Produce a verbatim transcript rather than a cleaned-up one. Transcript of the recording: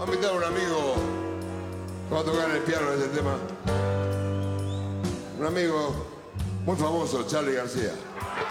a invitar a un amigo que va a tocar el piano en este tema. Un amigo muy famoso, Charly García.